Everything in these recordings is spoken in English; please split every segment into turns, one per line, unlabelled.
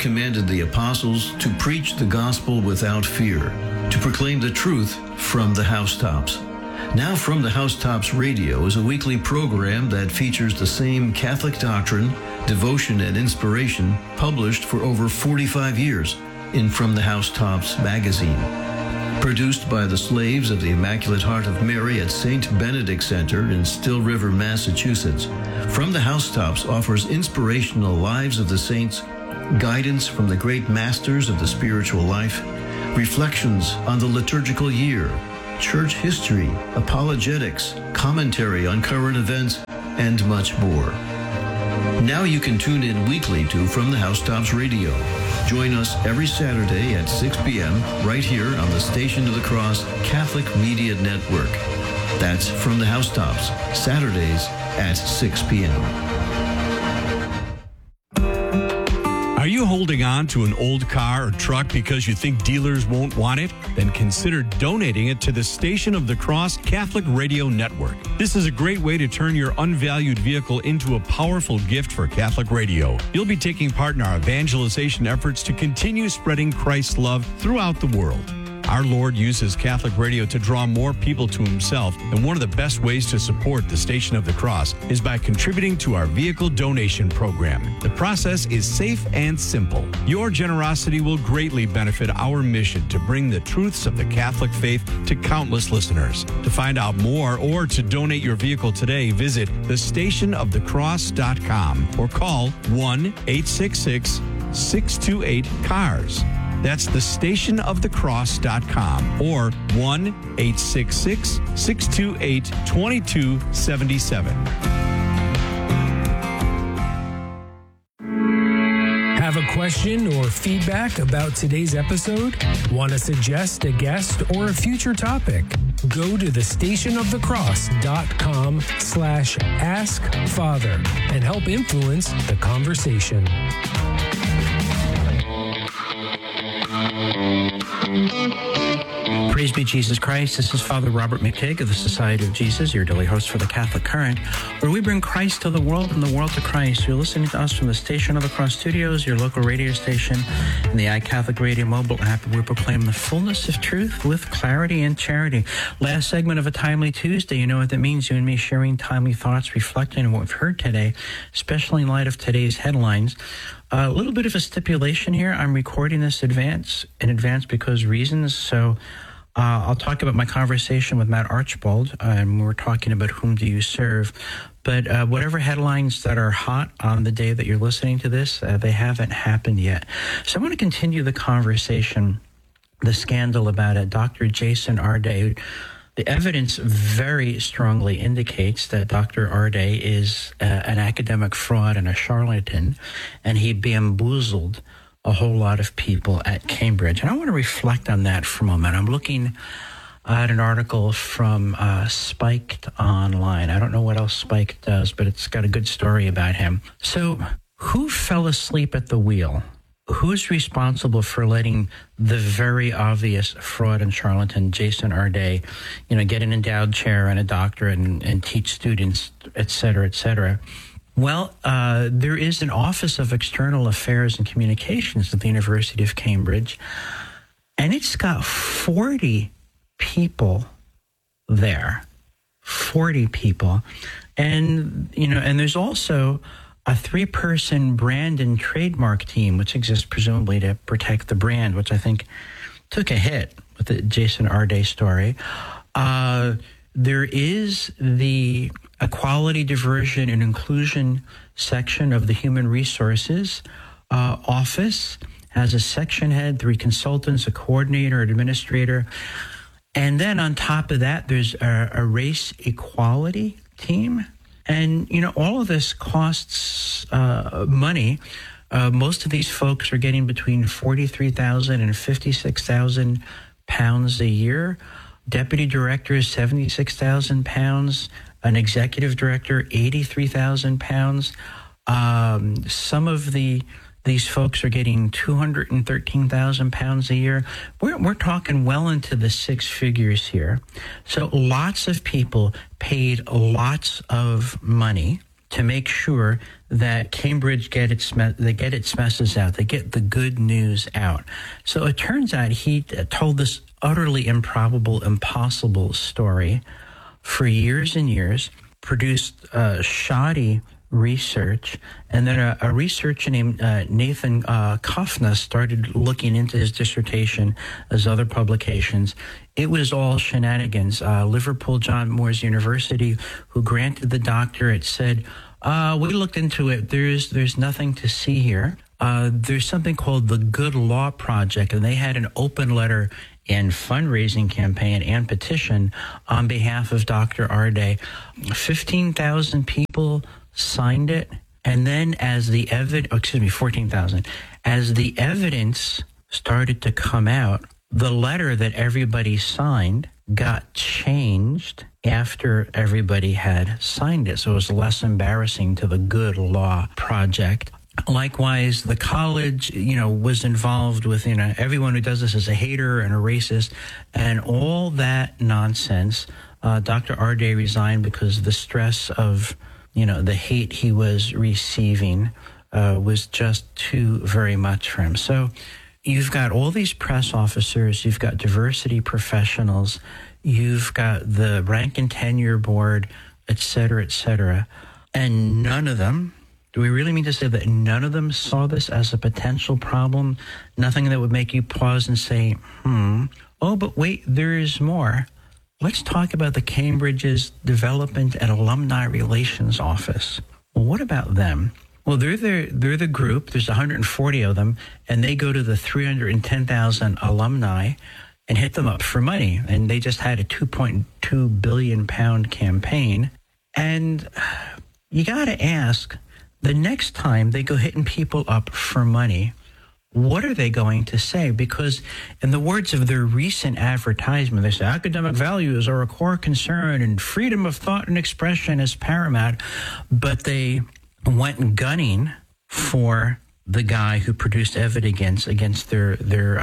commanded the apostles to preach the gospel without fear, to proclaim the truth from the housetops. Now From the Housetops Radio is a weekly program that features the same Catholic doctrine, devotion, and inspiration published for over 45 years in From the Housetops magazine. Produced by the slaves of the Immaculate Heart of Mary at St. Benedict Center in Still River, Massachusetts, From the Housetops offers inspirational lives of the saints, guidance from the great masters of the spiritual life, reflections on the liturgical year, church history, apologetics, commentary on current events, and much more. Now you can tune in weekly to From the Housetops Radio. Join us every Saturday at 6 p.m. right here on the Station of the Cross Catholic Media Network. That's From the Housetops, Saturdays at 6 p.m.
Are you holding on to an old car or truck because you think dealers won't want it? Then consider donating it to the Station of the Cross Catholic Radio Network. This is a great way to turn your unvalued vehicle into a powerful gift for Catholic radio. You'll be taking part in our evangelization efforts to continue spreading Christ's love throughout the world. Our Lord uses Catholic radio to draw more people to himself, and one of the best ways to support the Station of the Cross is by contributing to our vehicle donation program. The process is safe and simple. Your generosity will greatly benefit our mission to bring the truths of the Catholic faith to countless listeners. To find out more or to donate your vehicle today, visit thestationofthecross.com or call 1-866-628-CARS. That's thestationofthecross.com or 1-866-628-2277.
Have a question or feedback about today's episode? Want to suggest a guest or a future topic? Go to thestationofthecross.com/askfather and help influence the conversation.
Praise be Jesus Christ. This is Father Robert McTigg of the Society of Jesus, your daily host for the Catholic Current, where we bring Christ to the world and the world to Christ. You're listening to us from the Station of the Cross Studios, your local radio station, and the iCatholic Radio mobile app. We proclaim the fullness of truth with clarity and charity. Last segment of a Timely Tuesday. You know what that means. You and me sharing timely thoughts, reflecting on what we've heard today, especially in light of today's headlines. A little bit of a stipulation here. I'm recording this in advance because reasons. So I'll talk about my conversation with Matt Archibald, and we're talking about whom do you serve. But whatever headlines that are hot on the day that you're listening to this, they haven't happened yet. So I want to continue the conversation, the scandal about Dr. Jason Arday. The evidence very strongly indicates that Dr. Arday is an academic fraud and a charlatan, and he bamboozled a whole lot of people at Cambridge. And I want to reflect on that for a moment. I'm looking at an article from Spiked Online. I don't know what else Spiked does, but it's got a good story about him. So who fell asleep at the wheel? Who's responsible for letting the very obvious fraud and charlatan Jason Arday, get an endowed chair and a doctorate and teach students, et cetera, et cetera? Well, there is an Office of External Affairs and Communications at the University of Cambridge, and it's got 40 people there. 40 people. And, and there's also a 3-person brand and trademark team, which exists presumably to protect the brand, which I think took a hit with the Jason Arday story. There is the Equality, Diversion, and Inclusion section of the Human Resources Office, has a section head, 3 consultants, a coordinator, an administrator. And then on top of that, there's a race equality team. And, all of this costs money. Most of these folks are getting between £43,000 and £56,000 a year. Deputy director is £76,000. An executive director, £83,000. Some of these folks are getting £213,000 a year. We're talking well into the 6 figures here. So lots of people paid lots of money to make sure that Cambridge get its messes out. They get the good news out. So it turns out he told this utterly improbable, impossible story for years and years, produced shoddy research, and then a researcher named Nathan Kofna started looking into his dissertation as other publications. It was all shenanigans. Liverpool John Moores University, who granted the doctorate, said, we looked into it. There's nothing to see here. There's something called the Good Law Project, and they had an open letter and fundraising campaign and petition on behalf of Dr. Arday. 15,000 people signed it, and then 14,000. As the evidence started to come out, the letter that everybody signed got changed after everybody had signed it. So it was less embarrassing to the Good Law Project. Likewise, the college, was involved with, everyone who does this is a hater and a racist, and all that nonsense. Dr. Arday resigned because the stress of, the hate he was receiving was just too very much for him. So you've got all these press officers, you've got diversity professionals, you've got the rank and tenure board, et cetera, and none of them, do we really mean to say that none of them saw this as a potential problem? Nothing that would make you pause and say, oh, but wait, there is more. Let's talk about the Cambridge's Development and Alumni Relations Office. Well, what about them? Well, they're the group. There's 140 of them, and they go to the 310,000 alumni and hit them up for money. And they just had a £2.2 billion campaign. And you got to ask, the next time they go hitting people up for money, what are they going to say? Because in the words of their recent advertisement, they say academic values are a core concern and freedom of thought and expression is paramount. But they went gunning for the guy who produced evidence against their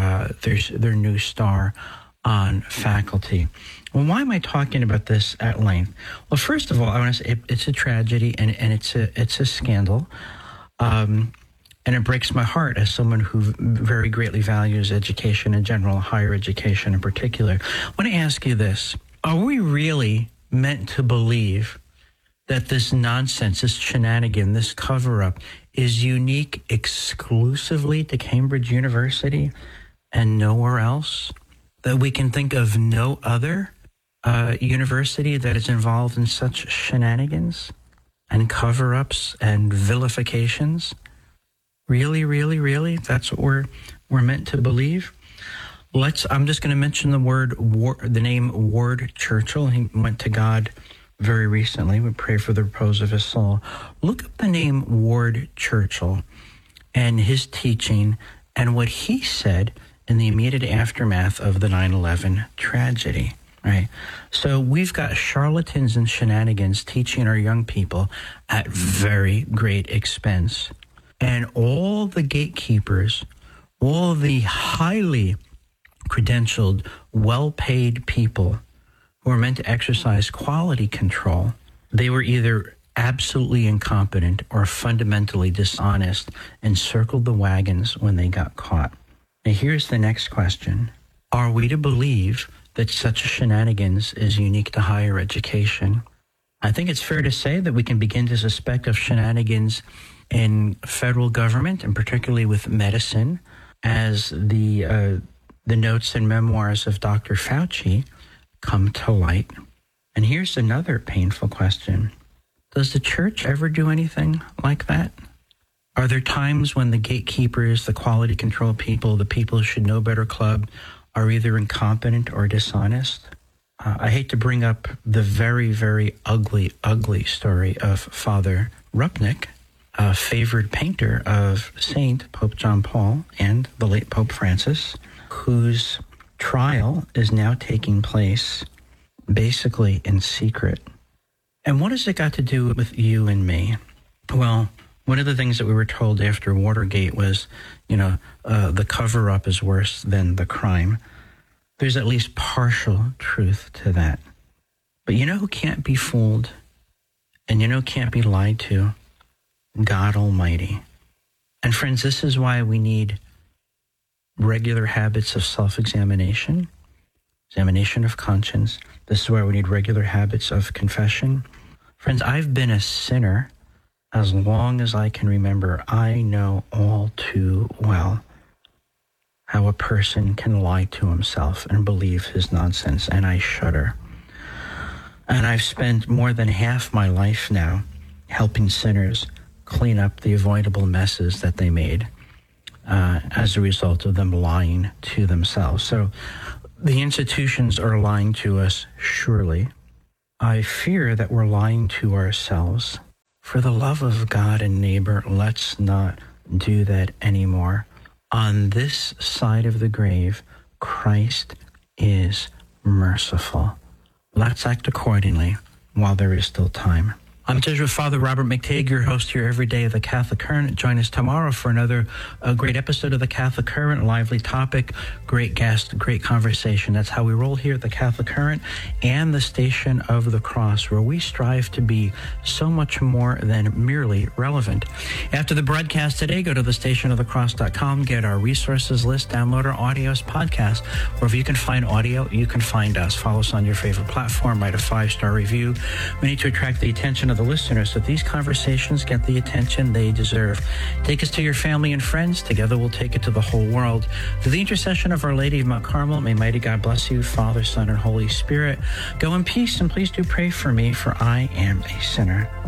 new star on faculty. Well, why am I talking about this at length? Well, first of all, I want to say it's a tragedy and it's a scandal. And it breaks my heart as someone who very greatly values education in general, higher education in particular. I want to ask you this. Are we really meant to believe that this nonsense, this shenanigan, this cover-up is unique exclusively to Cambridge University and nowhere else? That we can think of no other university that is involved in such shenanigans and cover-ups and vilifications? Really, really, really? That's what we're meant to believe? I'm just going to mention the name Ward Churchill. He went to God very recently. We pray for the repose of his soul. Look up the name Ward Churchill and his teaching and what he said in the immediate aftermath of the 9/11 tragedy, right? So we've got charlatans and shenanigans teaching our young people at very great expense. And all the gatekeepers, all the highly credentialed, well-paid people who are meant to exercise quality control, they were either absolutely incompetent or fundamentally dishonest and circled the wagons when they got caught. Now, here's the next question. Are we to believe that such shenanigans is unique to higher education? I think it's fair to say that we can begin to suspect of shenanigans in federal government, and particularly with medicine, as the notes and memoirs of Dr. Fauci come to light. And here's another painful question. Does the church ever do anything like that? Are there times when the gatekeepers, the quality control people, the people who should know better club are either incompetent or dishonest? I hate to bring up the very, very ugly, ugly story of Father Rupnik, a favored painter of Saint Pope John Paul and the late Pope Francis, whose trial is now taking place basically in secret. And what has it got to do with you and me? Well, one of the things that we were told after Watergate was, the cover-up is worse than the crime. There's at least partial truth to that. But you know who can't be fooled? And can't be lied to. God Almighty. And friends, this is why we need regular habits of self-examination, examination of conscience. This is why we need regular habits of confession. Friends, I've been a sinner as long as I can remember. I know all too well how a person can lie to himself and believe his nonsense, and I shudder. And I've spent more than half my life now helping sinners clean up the avoidable messes that they made as a result of them lying to themselves. So the institutions are lying to us, surely. I fear that we're lying to ourselves. For the love of God and neighbor, let's not do that anymore. On this side of the grave, Christ is merciful. Let's act accordingly while there is still time. I'm Jesuit Father Robert McTague, your host here every day of the Catholic Current. Join us tomorrow for another great episode of the Catholic Current. Lively topic, great guest, great conversation. That's how we roll here at the Catholic Current and the Station of the Cross, where we strive to be so much more than merely relevant. After the broadcast today, go to thestationofthecross.com, get our resources list, download our audios podcast. Wherever you can find audio, you can find us. Follow us on your favorite platform, write a 5-star review. We need to attract the attention of the listeners so these conversations get the attention they deserve. Take us to your family and friends. Together we'll take it to the whole world. Through the intercession of Our Lady of Mount Carmel, may mighty God bless you, Father, Son, and Holy Spirit. Go in peace, and please do pray for me, for I am a sinner.